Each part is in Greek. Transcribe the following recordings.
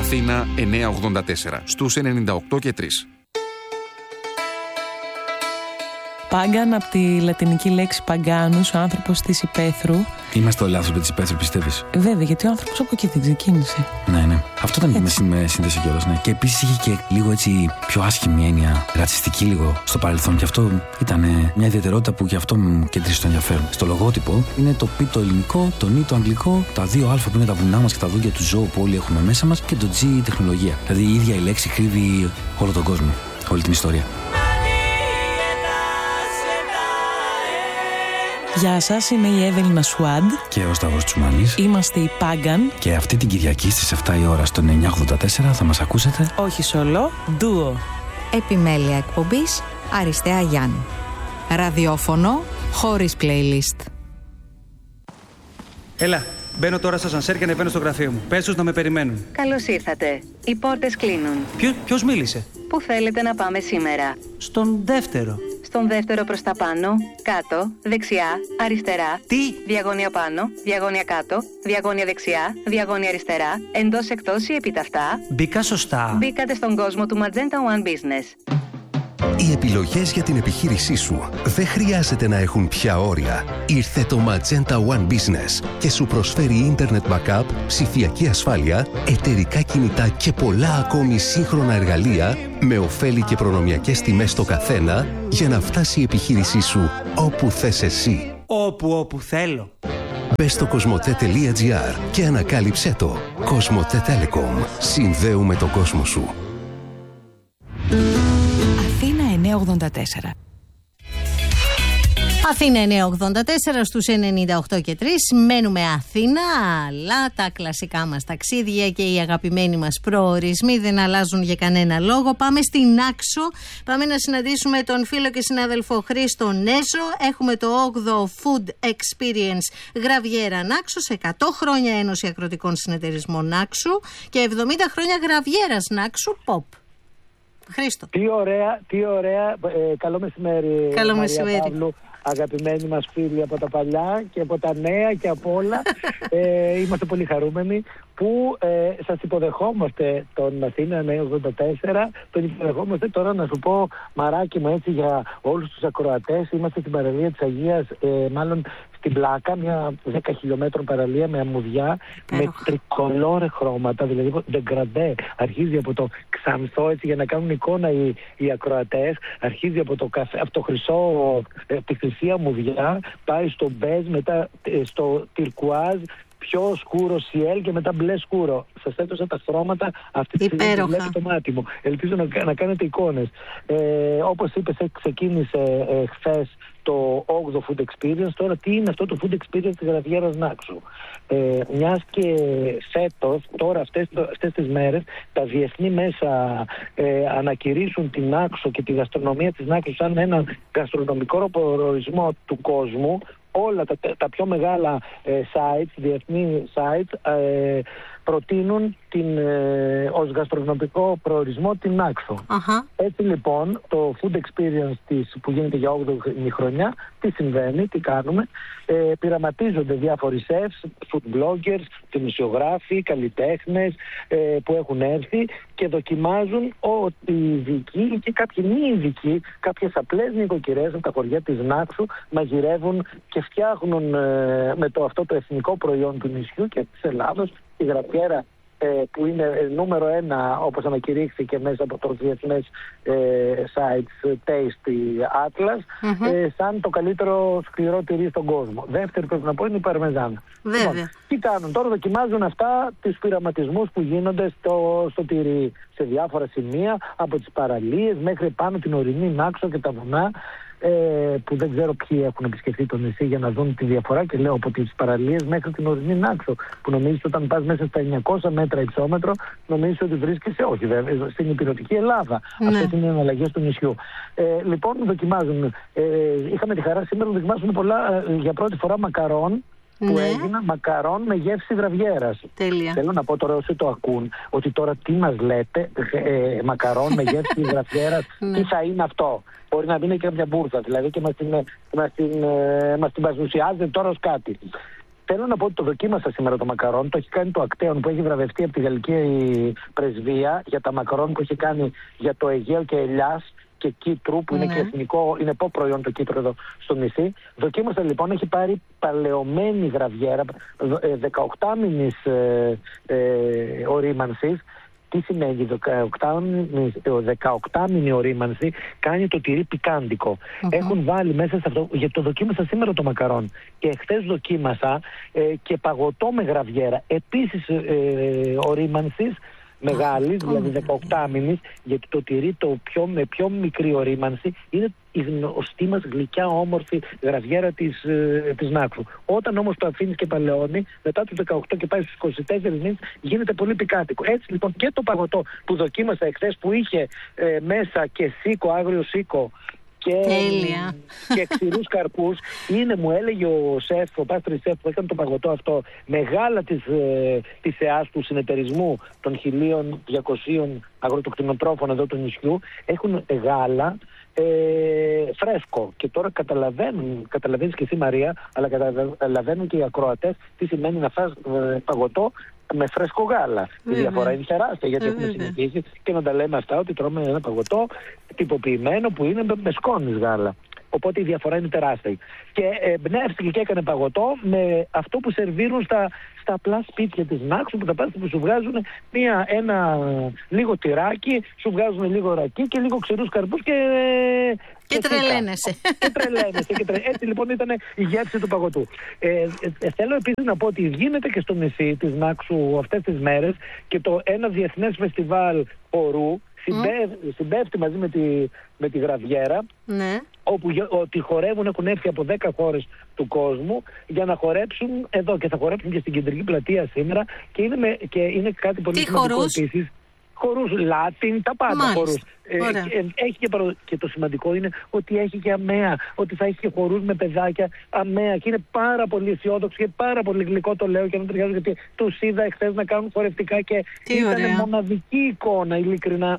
Αθήνα 984, στους 98 και 3. Πάγκαν από τη λατινική λέξη παγκάνους, ο άνθρωπος της υπαίθρου. Είμαστε όλοι άνθρωποι της υπαίθρου, πιστεύεις? Βέβαια, γιατί ο άνθρωπος από εκεί δεν ξεκίνησε. Ναι. Αυτό ήταν με σύνδεση κιόλας. Ναι. Και επίσης είχε και λίγο έτσι πιο άσχημη έννοια, ρατσιστική λίγο στο παρελθόν. Και αυτό ήταν μια ιδιαιτερότητα που γι' αυτό μου κέντρισε το ενδιαφέρον. Στο λογότυπο είναι το π το ελληνικό, το νι το αγγλικό, τα δύο α που είναι τα βουνά μας και τα δόντια του ζώου που όλοι έχουμε μέσα μας και το G η τεχνολογία. Δηλαδή η ίδια η λέξη κρύβει όλο τον κόσμο, όλη την ιστορία. Γεια σας, είμαι η Εύελινα Σουάντ και ο Σταύρος Τσουμάνης. Είμαστε οι Πάγκαν. Και αυτή την Κυριακή στις 7 η ώρα στο 984 θα μας ακούσετε. Όχι σολό, ντουο. Επιμέλεια εκπομπής Αριστέα Γιάννη. Ραδιόφωνο χωρίς playlist. Έλα, μπαίνω τώρα στο ασανσέρ και ανεβαίνω στο γραφείο μου. Πες τους να με περιμένουν. Καλώς ήρθατε. Οι πόρτες κλείνουν. Ποιος μίλησε? Πού θέλετε να πάμε σήμερα? Στον δεύτερο. Στον δεύτερο προς τα πάνω, κάτω, δεξιά, αριστερά. Τι? Διαγώνια πάνω, διαγώνια κάτω, διαγώνια δεξιά, διαγώνια αριστερά, εντός εκτός ή επιταυτά. Μπήκα σωστά? Μπήκατε στον κόσμο του Magenta One Business. Οι επιλογές για την επιχείρησή σου δεν χρειάζεται να έχουν πια όρια. Ήρθε το Magenta One Business και σου προσφέρει Internet Backup, ψηφιακή ασφάλεια, εταιρικά κινητά και πολλά ακόμη σύγχρονα εργαλεία με ωφέλη και προνομιακές τιμές στο καθένα για να φτάσει η επιχείρησή σου όπου θες εσύ. Όπου θέλω. Μπες στο κοσμοτέ.gr και ανακάλυψέ το. Κοσμοτέ Telecom. Συνδέουμε τον κόσμο σου. Αθήνα 984. Αθήνα 984 στους 98 και 3. Μένουμε Αθήνα, αλλά τα κλασικά μας ταξίδια και οι αγαπημένοι μας προορισμοί δεν αλλάζουν για κανένα λόγο. Πάμε στην Νάξο, πάμε να συναντήσουμε τον φίλο και συνάδελφο Χρήστο Νέζο. Έχουμε το 8ο Food Experience Γραβιέρα Νάξος, 100 χρόνια Ένωση Ακροτικών Συνεταιρισμών Νάξου και 70 χρόνια Γραβιέρας Νάξου Pop. Χρήστο. Τι ωραία. Καλό μεσημέρι. Καλό μεσημέρι. Παύλου, αγαπημένοι μας φίλοι από τα παλιά και από τα νέα και από όλα. Είμαστε πολύ χαρούμενοι που σας υποδεχόμαστε τον Αθήνα 984. Τον υποδεχόμαστε τώρα, να σου πω, Μαράκι μου, έτσι για όλους τους ακροατές. Είμαστε στην παραλία της Αγίας, μάλλον στην Πλάκα, μια 10 χιλιόμετρων παραλία με αμμουδιά, με τρικολόρε χρώματα, δηλαδή ντεγκραντέ. Αρχίζει από το ξανθό, έτσι για να κάνουν εικόνα οι ακροατές. Αρχίζει από το χρυσό, τη χρυσή αμμουδιά, πάει στο μπέζ, μετά στο τυρκουάζ, πιο σκούρο σιέλ και μετά μπλε σκούρο. Σας έδωσα τα χρώματα αυτή τη στιγμή που βλέπει το μάτι μου. Ελπίζω να κάνετε εικόνες. Όπως είπες, ξεκίνησε χθες το 8ο Food Experience. Τώρα τι είναι αυτό το Food Experience της Γραβιέρας Νάξου? Μιας και φέτος, τώρα αυτές τις μέρες, τα διεθνή μέσα ανακηρύσσουν την Νάξο και τη γαστρονομία της Νάξου σαν έναν γαστρονομικό προορισμό του κόσμου. Όλα τα πιο μεγάλα sites, διεθνή sites, προτείνουν ως γαστρονομικό προορισμό την Νάξο. Έτσι λοιπόν το Food Experience που γίνεται για 8η χρονιά, τι συμβαίνει, τι κάνουμε? Πειραματίζονται διάφοροι chefs, food bloggers, δημοσιογράφοι, καλλιτέχνες που έχουν έρθει και δοκιμάζουν ότι οι ειδικοί και κάποιοι μη ειδικοί, κάποιες απλές νοικοκυρές από τα χωριά της Νάξου μαγειρεύουν και φτιάχνουν με αυτό το εθνικό προϊόν του νησιού και της Ελλάδος, τη γραβιέρα, που είναι νούμερο 1, όπως ανακηρύχθηκε μέσα από το διεθνές site Tasty Atlas, σαν το καλύτερο σκληρό τυρί στον κόσμο. Δεύτερη, πρέπει να πω, είναι η παρμεζάνα. Βέβαια. Λοιπόν, τι κάνουν τώρα? Δοκιμάζουν αυτά τους πειραματισμούς που γίνονται στο τυρί σε διάφορα σημεία, από τις παραλίες μέχρι πάνω την ορεινή Νάξο και τα βουνά, που δεν ξέρω ποιοι έχουν επισκεφτεί το νησί για να δουν τη διαφορά, και λέω από τις παραλίες μέχρι την ορεινή Νάξο, που νομίζεις όταν πας μέσα στα 900 μέτρα υψόμετρο νομίζεις ότι βρίσκεσαι, όχι βέβαια, στην υπηρετική Ελλάδα. Αυτές είναι οι αναλλαγές του νησιού. Λοιπόν, δοκιμάζουν. Είχαμε τη χαρά σήμερα να δοκιμάσουμε πολλά, για πρώτη φορά μακαρόν, που έγιναν μακαρόν με γεύση γραβιέρας. Τέλεια. Θέλω να πω τώρα, όσοι το ακούν, ότι τώρα τι μας λέτε, μακαρόν με γεύση γραβιέρας, τι θα είναι αυτό? Μπορεί να είναι και μια μπουρδα, δηλαδή, και μας την παρουσιάζετε τώρα ως κάτι. Θέλω να πω ότι το δοκίμασα σήμερα το μακαρόν. Το έχει κάνει το Ακτέον που έχει βραβευτεί από τη Γαλλική Πρεσβεία για τα μακαρόν που έχει κάνει για το Αιγαίο και Ελιάς και Κίτρου, που είναι και εθνικό, είναι προϊόν το Κίτρου εδώ στο νησί. Δοκίμασα λοιπόν, έχει πάρει παλαιωμένη γραβιέρα 18μηνης ορίμανσης. Τι σημαίνει 18μηνη ορίμανση? Κάνει το τυρί πικάντικο. Έχουν βάλει μέσα σε αυτό, γιατί το δοκίμασα σήμερα το μακαρόν και χθες δοκίμασα και παγωτό με γραβιέρα επίσης ορίμανσης μεγάλης, δηλαδή 18μηνης, γιατί το τυρί με πιο μικρή ορίμανση είναι η γνωστή μας γλυκιά όμορφη γραβιέρα της Νάξου. Όταν όμως το αφήνεις και παλαιώνει, μετά τους 18 και πάει στους 24 μήνες, γίνεται πολύ πικάντικο. Έτσι λοιπόν και το παγωτό που δοκίμασα εχθές, που είχε μέσα και σίκο, άγριο σίκο και ξηρούς καρπούς, μου έλεγε ο σεφ, ο πάστρης σεφ που έκανε το παγωτό αυτό, μεγάλα της ΕΑΣ, του συνεταιρισμού των 1.200 αγροτοκτηνοτρόφων εδώ του νησιού, έχουν γάλα φρέσκο. Και τώρα καταλαβαίνεις και εσύ Μαρία, αλλά καταλαβαίνουν και οι ακροατές τι σημαίνει να φας παγωτό με φρέσκο γάλα. Η διαφορά είναι τεράστια, γιατί έχουμε συνηθίσει και να τα λέμε αυτά ότι τρώμε ένα παγωτό τυποποιημένο που είναι με σκόνης γάλα. Οπότε η διαφορά είναι τεράστια. Και εμπνεύστηκε και έκανε παγωτό με αυτό που σερβίρουν στα απλά σπίτια της Νάξου, που τα πας που σου βγάζουν ένα λίγο τυράκι, σου βγάζουν λίγο ρακί και λίγο ξηρούς καρπούς και τρελαίνεσαι. Έτσι λοιπόν ήταν η γεύση του παγωτού. Θέλω επίσης να πω ότι γίνεται και στο νησί της Νάξου αυτές τις μέρες και ένα διεθνές φεστιβάλ χορού συμπέφτει μαζί με τη Γραβιέρα, όπου ότι χορεύουν, έχουν έρθει από 10 χώρες του κόσμου για να χορέψουν εδώ και θα χορέψουν και στην Κεντρική Πλατεία σήμερα και είναι κάτι πολύ σημαντικό επίσης. Χορούς Λάτιν, τα πάντα χορούς. Έχει και το σημαντικό είναι ότι έχει και αμαία, ότι θα έχει και χορούς με παιδάκια αμαία, και είναι πάρα πολύ αισιόδοξο και πάρα πολύ γλυκό, το λέω και να ταιριάζω, γιατί τους είδα εχθές να κάνουν χορευτικά και ήταν μοναδική εικόνα, ειλικρινά,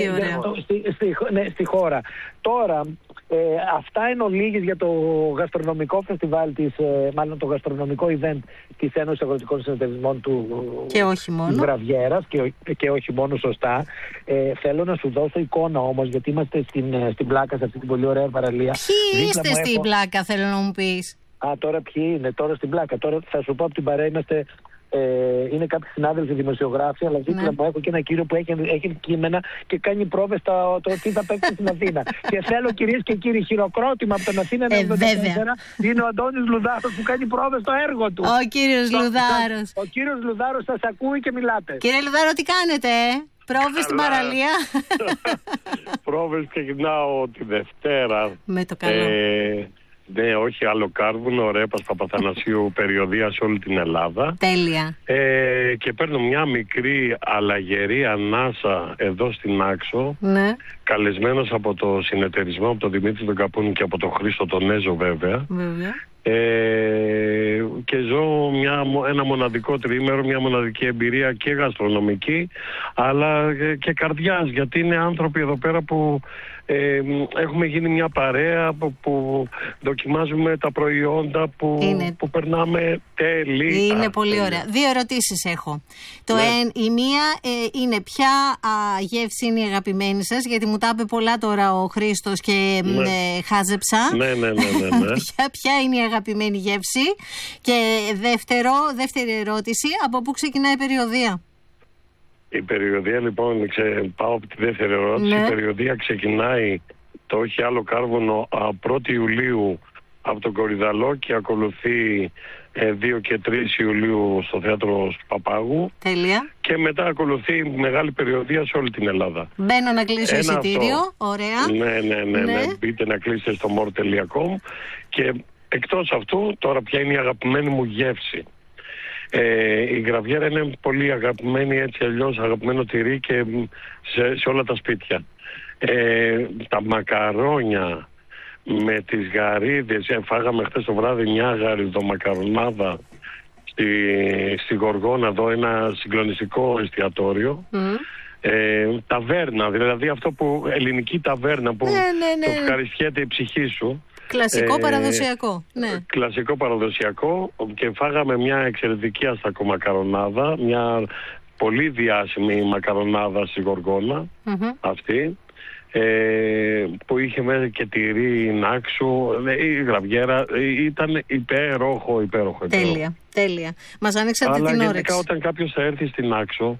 στη χώρα. Τώρα, αυτά είναι ολίγες για το γαστρονομικό φεστιβάλ μάλλον το γαστρονομικό event της Ένωσης Αγροτικών Συνεταιρισμών και όχι μόνο της Γραβιέρας και όχι μόνο, σωστά. Θέλω να σου δώσω εικόνα όμως, γιατί είμαστε στην Πλάκα, σε αυτή την πολύ ωραία παραλία. Ποιοι είστε στην Πλάκα, θέλω να μου πεις? Τώρα ποιοι είναι τώρα στην Πλάκα? Τώρα θα σου πω από την παρέα είμαστε. Είναι κάποιοι συνάδελφοι δημοσιογράφοι, αλλά δίπλα μου έχω και ένα κύριο που έχει κείμενα και κάνει πρόβες το τι θα παίξει στην Αθήνα. Και θέλω, κυρίες και κύριοι, χειροκρότημα από την Αθήνα 94 είναι ο Αντώνης Λουδάρος που κάνει πρόβες στο έργο του. Ο κύριος Λουδάρος. Ο κύριος Λουδάρος σας ακούει και μιλάτε. Κύριε Λουδάρο, τι κάνετε? Πρόβες στην παραλία? Πρόβες ξεκινάω τη Δευτέρα. Με το καλό. Ναι, όχι άλλο κάρβουνο, Ρέπας Παπαθανασίου, περιοδεία σε όλη την Ελλάδα. Τέλεια. Και παίρνω μια μικρή αλλαγερή ανάσα εδώ στην Άξο. Ναι. Καλεσμένος από το συνεταιρισμό, από τον Δημήτρη τον Καπούνη και από τον Χρήστο τον Έζο βέβαια. Και ζω ένα μοναδικό τριήμερο, μια μοναδική εμπειρία και γαστρονομική, αλλά και καρδιάς, γιατί είναι άνθρωποι εδώ πέρα που έχουμε γίνει μια παρέα που δοκιμάζουμε τα προϊόντα που περνάμε τέλεια. Είναι πολύ ωραία. Δύο ερωτήσεις έχω. Η μία είναι ποια γεύση είναι η αγαπημένη σας, γιατί μου τα είπε πολλά τώρα ο Χρήστος και χάζεψα. Ναι. Ποια είναι η αγαπημένη γεύση? Και δεύτερη ερώτηση, από πού ξεκινάει η περιοδεία? Η περιοδεία, λοιπόν, πάω από τη δεύτερη ερώτηση. Η περιοδεία ξεκινάει το όχι άλλο κάρβουνο 1η Ιουλίου από τον Κορυδαλό και ακολουθεί 2 και 3 Ιουλίου στο θέατρο Παπάγου. Τέλεια. Και μετά ακολουθεί μεγάλη περιοδεία σε όλη την Ελλάδα. Μπαίνω να κλείσω εισιτήριο. Ωραία. Ναι. Μπείτε να κλείσετε στο more.com. Και εκτός αυτού, τώρα ποια είναι η αγαπημένη μου γεύση? Η Γραβιέρα είναι πολύ αγαπημένη, έτσι αλλιώς αγαπημένο τυρί και σε όλα τα σπίτια. Τα μακαρόνια με τις γαρίδες, φάγαμε χτες το βράδυ μια γαριδομακαρονάδα στη Γοργόνα εδώ, ένα συγκλονιστικό εστιατόριο. Ταβέρνα, δηλαδή αυτό που ελληνική ταβέρνα που το ευχαριστιέται η ψυχή σου. Κλασικό παραδοσιακό. Ναι. Κλασικό παραδοσιακό και φάγαμε μια εξαιρετική αστακομακαρονάδα, μια πολύ διάσημη μακαρονάδα στη Γοργόνα, αυτή, που είχε μέσα και τυρί, νάξου, η γραβιέρα, ήταν υπέροχο. Τέλεια. Μας άνοιξατε την όρεξη. Αλλά γενικά όταν κάποιος θα έρθει στην Άξο,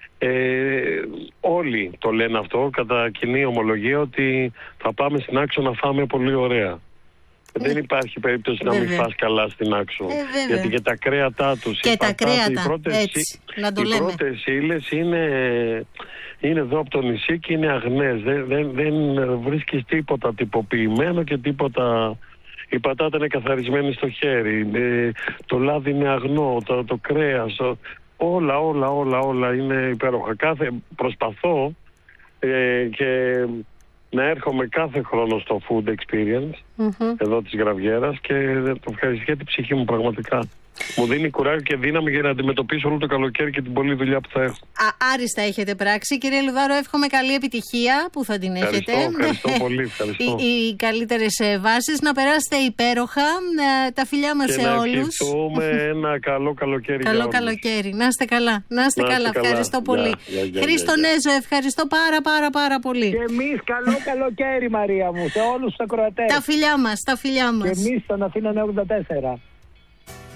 όλοι το λένε αυτό κατά κοινή ομολογία, ότι θα πάμε στην Άξο να φάμε πολύ ωραία. Δεν υπάρχει περίπτωση να μην φας καλά στην Άξο. Γιατί και τα κρέατά τους, και τα κρέατα, οι πρώτες ύλες είναι εδώ από το νησί και είναι αγνές. Δεν βρίσκεις τίποτα τυποποιημένο και τίποτα. Η πατάτα είναι καθαρισμένη στο χέρι, το λάδι είναι αγνό, το κρέας, όλα είναι υπέροχα. Προσπαθώ και να έρχομαι κάθε χρόνο στο food experience εδώ της Γραβιέρας και το ευχαριστώ την ψυχή μου πραγματικά. Μου δίνει κουράγιο και δύναμη για να αντιμετωπίσω όλο το καλοκαίρι και την πολλή δουλειά που θα έχω. Άριστα έχετε πράξει. Κύριε Λουδάρο, εύχομαι καλή επιτυχία που θα την έχετε. Ευχαριστώ πολύ. Ευχαριστώ. Οι καλύτερες βάσεις. Να περάσετε υπέροχα. Τα φιλιά μας σε όλους. Και να ευχηθούμε ένα καλό καλοκαίρι. Καλό καλοκαίρι. Να είστε καλά. Ευχαριστώ πολύ. Χρήστο Νέζο, ευχαριστώ πάρα πολύ. Και εμείς καλό καλοκαίρι, Μαρία μου, σε όλους τους ακροατές. Τα φιλιά μας. Και εμείς στον Αθήνα 94.